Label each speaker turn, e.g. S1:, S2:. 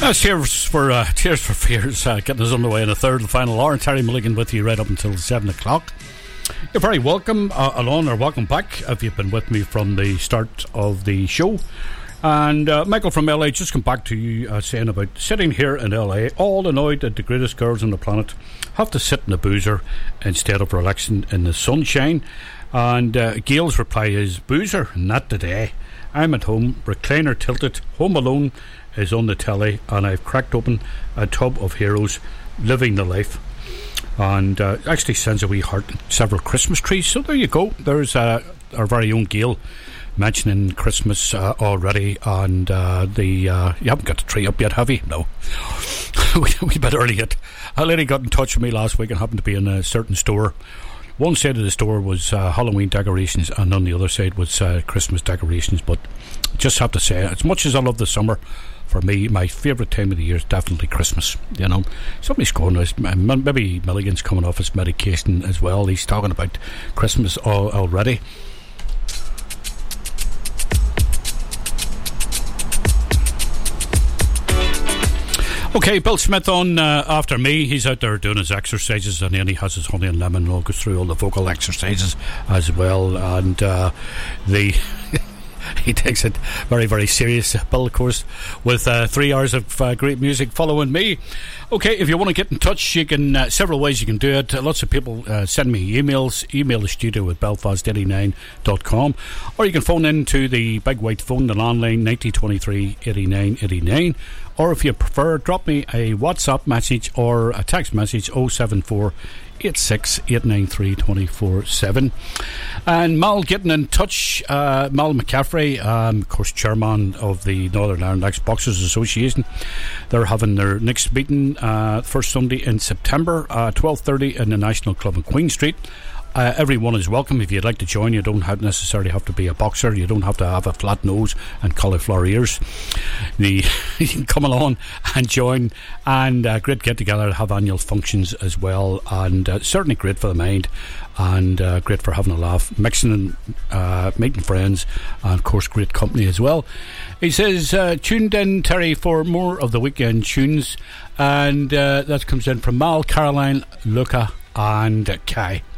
S1: Cheers for Fears, getting us underway in a third and final hour. Terry Mulligan with you right up until 7 o'clock. You're very welcome along, or welcome back if you've been with me from the start of the show. And Michael from LA just come back to you saying about sitting here in LA, all annoyed that the greatest girls on the planet have to sit in a boozer instead of relaxing in the sunshine. And Gail's reply is, boozer, not today. I'm at home, recliner tilted, home alone is on the telly, and I've cracked open a tub of Heroes, living the life. And actually sends a wee heart and several Christmas trees. So there you go. There's our very own Gail mentioning Christmas already. And you haven't got the tree up yet, have you? No. we bit early yet. A lady got in touch with me last week and happened to be in a certain store. One side of the store was Halloween decorations, and on the other side was Christmas decorations. But I just have to say, as much as I love the summer, for me, my favourite time of the year is definitely Christmas. You know, somebody's going, maybe Milligan's coming off his medication as well. He's talking about Christmas already. Okay, Bill Smith on after me. He's out there doing his exercises, and then he has his honey and lemon, and I'll go through all the vocal exercises as well. And he takes it very, very serious, Bill, of course, with 3 hours of great music following me. Okay, if you want to get in touch, you can several ways you can do it. Lots of people send me emails. Email the studio at belfast89.com, or you can phone in to the big white phone, the landline 9023 89 89. Or if you prefer, drop me a WhatsApp message or a text message 074 86 893 24/7. And Mal getting in touch, Mal McCaffrey, of course chairman of the Northern Ireland Ex-Boxers Association. They're having their next meeting first Sunday in September, 12:30 in the National Club on Queen Street. Everyone is welcome. If you'd like to join, you don't necessarily have to be a boxer. You don't have to have a flat nose and cauliflower ears. You can come along and join, and great get together, have annual functions as well, and certainly great for the mind, and great for having a laugh, mixing and meeting friends, and of course great company as well. He says tuned in, Terry, for more of the weekend tunes, and that comes in from Mal, Caroline, Luca and Kai.